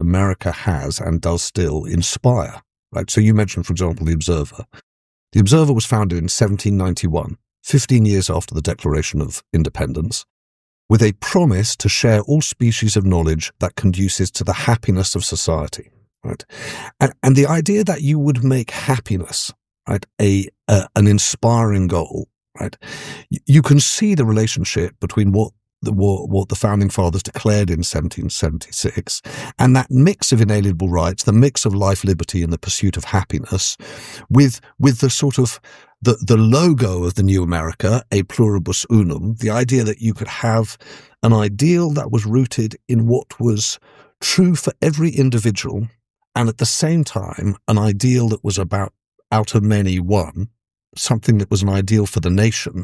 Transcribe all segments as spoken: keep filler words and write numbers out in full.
America has and does still inspire, right? So you mentioned, for example, The Observer. The Observer was founded in seventeen ninety-one, fifteen years after the Declaration of Independence, with a promise to share all species of knowledge that conduces to the happiness of society, right? And, and the idea that you would make happiness, right, a, a an inspiring goal, right? You, you can see the relationship between what the what, what the founding fathers declared in seventeen seventy-six and that mix of inalienable rights, the mix of life, liberty, and the pursuit of happiness, with with the sort of the the logo of the new America, a pluribus unum, the idea that you could have an ideal that was rooted in what was true for every individual, and at the same time an ideal that was about out of many one, something that was an ideal for the nation.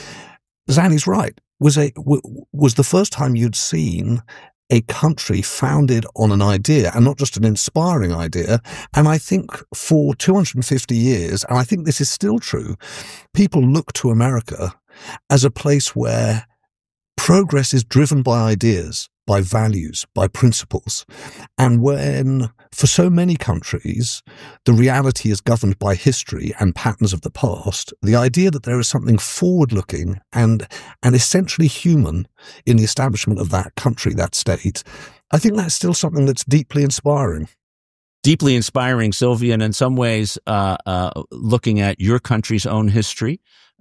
Zanni's right. Was a was the first time you'd seen a country founded on an idea, and not just an inspiring idea. And I think for two hundred fifty years, and I think this is still true, people look to America as a place where progress is driven by ideas, by values, by principles. And when, for so many countries, the reality is governed by history and patterns of the past, the idea that there is something forward-looking and, and essentially human in the establishment of that country, that state, I think that's still something that's deeply inspiring. Deeply inspiring, Sylvia, and in some ways, uh, uh, looking at your country's own history.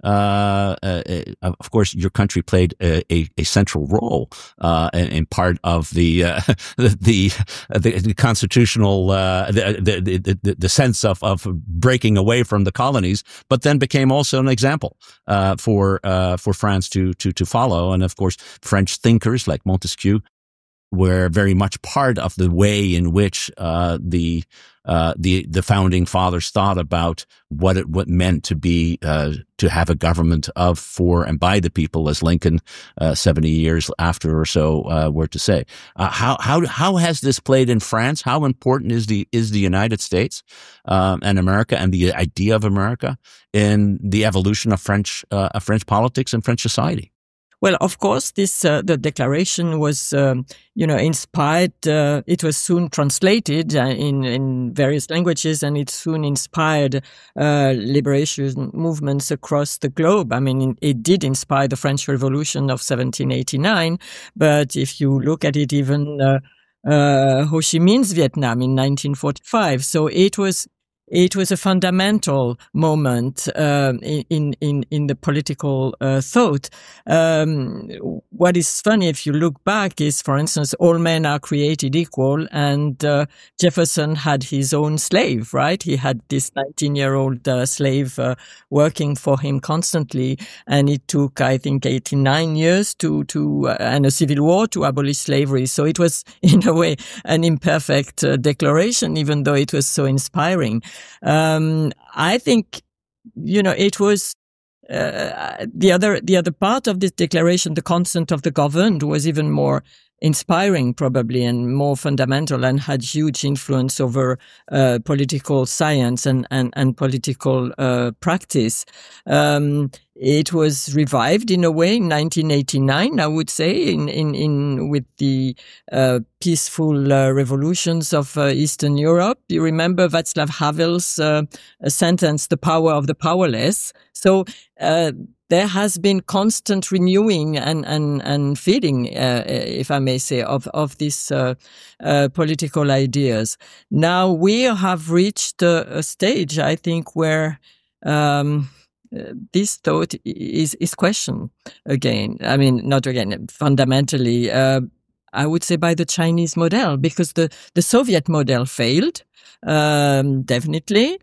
Uh, uh, of course, your country played a, a, a central role uh, in, in part of the uh, the, the the constitutional uh, the, the the the sense of of breaking away from the colonies, but then became also an example uh, for uh, for France to to to follow. And of course, French thinkers like Montesquieu were very much part of the way in which uh, the uh, the the founding fathers thought about what it what meant to be uh, to have a government of, for, and by the people, as Lincoln uh, seventy years after or so uh, were to say. Uh, how how how has this played in France? How important is the is the United States um, and America and the idea of America in the evolution of French uh, of French politics and French society? Well, of course, this uh, the declaration was, um, you know, inspired. Uh, it was soon translated uh, in in various languages, and it soon inspired uh, liberation movements across the globe. I mean, it did inspire the French Revolution of seventeen eighty-nine. But if you look at it, even uh, uh, Ho Chi Minh's Vietnam in nineteen forty-five. So it was. It was a fundamental moment uh, in in in the political uh, thought. Um, what is funny, if you look back, is, for instance, all men are created equal, and uh, Jefferson had his own slave, right? He had this nineteen-year-old uh, slave uh, working for him constantly, and it took, I think, eighty-nine years to to uh, and a civil war to abolish slavery. So it was, in a way, an imperfect uh, declaration, even though it was so inspiring. Um, I think, you know, it was, uh, the other, the other part of this declaration, the consent of the governed, was even more inspiring, probably, and more fundamental, and had huge influence over, uh, political science and, and, and political, uh, practice. Um, It was revived in a way in nineteen eighty-nine, I would say, in in, in with the uh, peaceful uh, revolutions of uh, Eastern Europe. You remember Václav Havel's uh, sentence, "The power of the powerless." So uh, there has been constant renewing and and and feeding, uh, if I may say, of of these uh, uh, political ideas. Now we have reached a, a stage, I think, where Um, Uh, this thought is is questioned again. I mean, not again, fundamentally, uh, I would say by the Chinese model, because the, the Soviet model failed, um, definitely.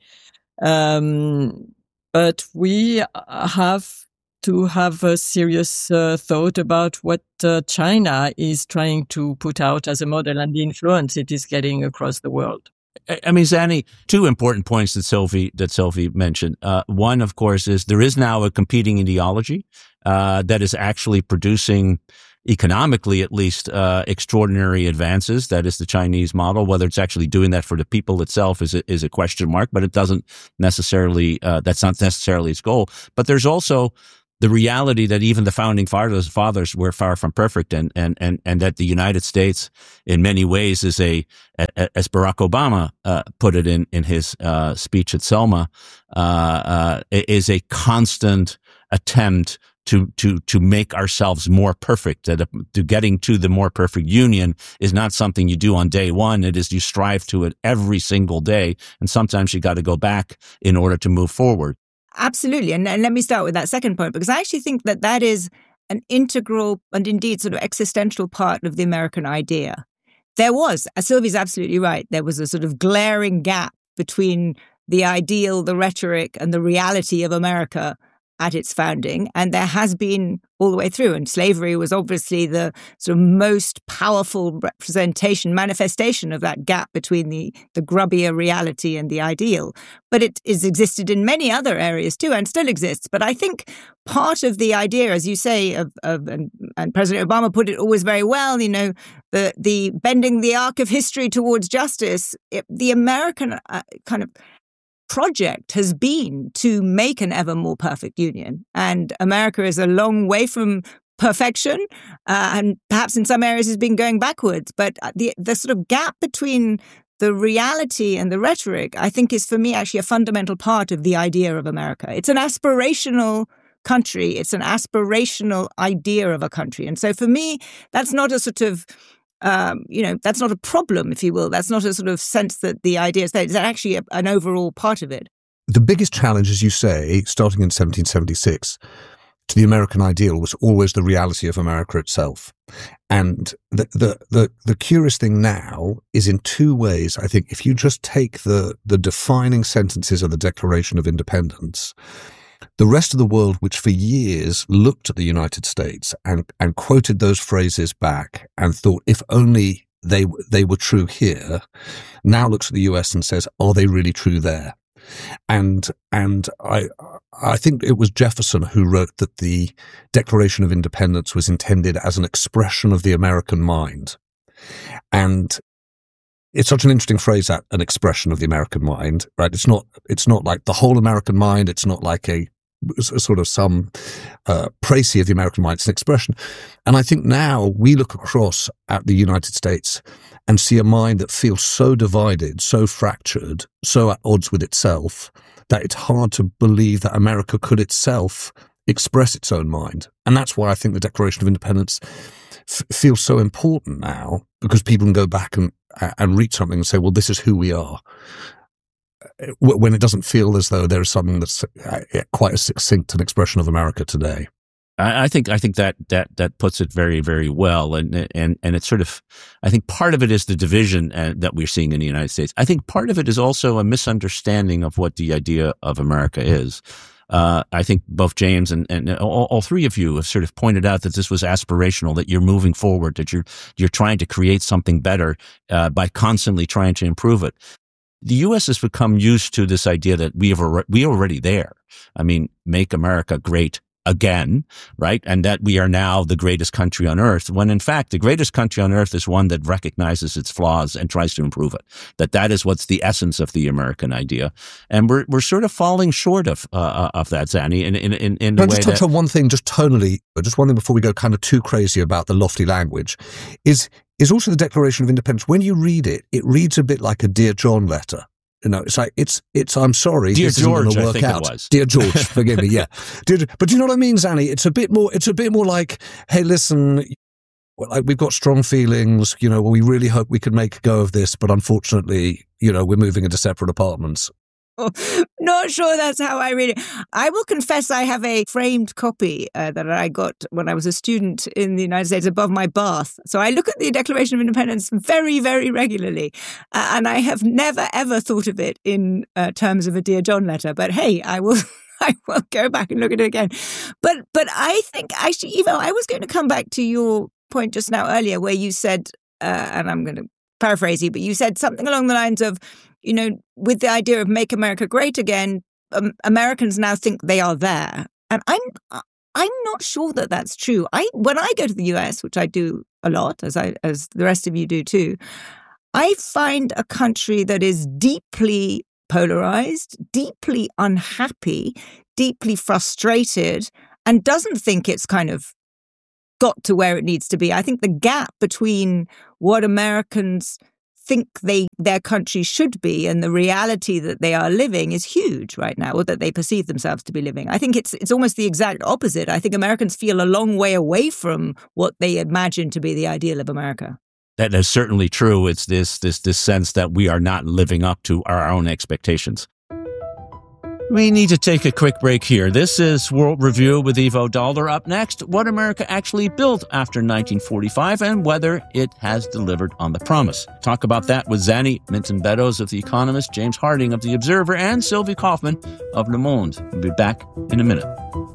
Um, but we have to have a serious uh, thought about what uh, China is trying to put out as a model and the influence it is getting across the world. I mean, Zanni, two important points that Sylvie that Sylvie mentioned. Uh, one, of course, is there is now a competing ideology uh, that is actually producing, economically at least, uh, extraordinary advances. That is the Chinese model. Whether it's actually doing that for the people itself is a, is a question mark, but it doesn't necessarily. Uh, that's not necessarily its goal. But there's also the reality that even the founding fathers, fathers were far from perfect, and, and, and, and that the United States in many ways is a, as Barack Obama uh, put it in, in his uh, speech at Selma, uh, uh, is a constant attempt to, to, to make ourselves more perfect. That to getting to the more perfect union is not something you do on day one. It is you strive to it every single day. And sometimes you got to go back in order to move forward. Absolutely. And, and let me start with that second point, because I actually think that that is an integral and indeed sort of existential part of the American idea. There was, as Sylvie's absolutely right, there was a sort of glaring gap between the ideal, the rhetoric, and the reality of America at its founding. And there has been all the way through. And slavery was obviously the sort of most powerful representation, manifestation of that gap between the, the grubbier reality and the ideal. But it has existed in many other areas too, and still exists. But I think part of the idea, as you say, of, of and, and President Obama put it always very well, you know, the, the bending the arc of history towards justice, it, the American uh, kind of project has been to make an ever more perfect union. And America is a long way from perfection, uh, and perhaps in some areas has been going backwards. But the the sort of gap between the reality and the rhetoric, I think, is for me actually a fundamental part of the idea of America. It's an aspirational country. It's an aspirational idea of a country. And so for me, that's not a sort of Um, you know, that's not a problem, if you will. That's not a sort of sense that the idea is there. It's actually a, an overall part of it. The biggest challenge, as you say, starting in seventeen seventy-six, to the American ideal was always the reality of America itself. And the, the, the, the curious thing now is in two ways. I think if you just take the, the defining sentences of the Declaration of Independence, the rest of the world, which for years looked at the United States and, and quoted those phrases back and thought, if only they they were true here, now looks at the U S and says, are they really true there? And and I I think it was Jefferson who wrote that the Declaration of Independence was intended as an expression of the American mind. And it's such an interesting phrase, that an expression of the American mind, right? It's not, it's not like the whole American mind. It's not like a, a sort of some uh, précis of the American mind. It's an expression. And I think now we look across at the United States and see a mind that feels so divided, so fractured, so at odds with itself, that it's hard to believe that America could itself express its own mind. And that's why I think the Declaration of Independence f- feels so important now, because people can go back and and read something and say, well, this is who we are, when it doesn't feel as though there is something that's quite as succinct an expression of America today. I think I think that that that puts it very, very well, and and and it's sort of, I think part of it is the division uh, that we're seeing in the United States. I think part of it is also a misunderstanding of what the idea of America is. Uh, I think both James and, and all, all three of you have sort of pointed out that this was aspirational, that you're moving forward, that you're you're trying to create something better uh, by constantly trying to improve it. The U S has become used to this idea that we have we are already there. I mean, make America great again, right? And that we are now the greatest country on earth, when in fact the greatest country on earth is one that recognizes its flaws and tries to improve it. That that is what's the essence of the American idea, and we're we're sort of falling short of uh, of that, Zanny. In in in, in the Can I way just touch that, on one thing, just tonally, just one thing before we go kind of too crazy about the lofty language, is is also the Declaration of Independence. When you read it, it reads a bit like a Dear John letter. You know, it's like, it's, it's, I'm sorry, Dear this George, isn't going to work I think out. it was. Dear George, forgive me, yeah. Dear, but do you know what I mean, Zanny? It's a bit more, it's a bit more like, hey, listen, like, we've got strong feelings, you know, we really hope we can make a go of this, but unfortunately, you know, we're moving into separate apartments. Oh, not sure that's how I read it. I will confess I have a framed copy uh, that I got when I was a student in the United States above my bath. So I look at the Declaration of Independence very, very regularly. Uh, and I have never, ever thought of it in uh, terms of a Dear John letter. But hey, I will... I will go back and look at it again. But but I think actually, Ivo, I was going to come back to your point just now earlier where you said, uh, and I'm going to paraphrase you, but you said something along the lines of, you know, with the idea of make America great again, um, Americans now think they are there. And I'm I'm not sure that that's true. I when I go to the U S, which I do a lot, as I as the rest of you do too, I find a country that is deeply polarized, deeply unhappy, deeply frustrated, and doesn't think it's kind of got to where it needs to be. I think the gap between what Americans think they their country should be and the reality that they are living is huge right now, or that they perceive themselves to be living. I think it's it's almost the exact opposite. I think Americans feel a long way away from what they imagine to be the ideal of America. That is certainly true. It's this this this sense that we are not living up to our own expectations. We need to take a quick break here. This is World Review with Ivo Daalder. Up next, what America actually built after nineteen forty-five and whether it has delivered on the promise. Talk about that with Zanny Minton-Beddoes of The Economist, James Harding of The Observer, and Sylvie Kaufman of Le Monde. We'll be back in a minute.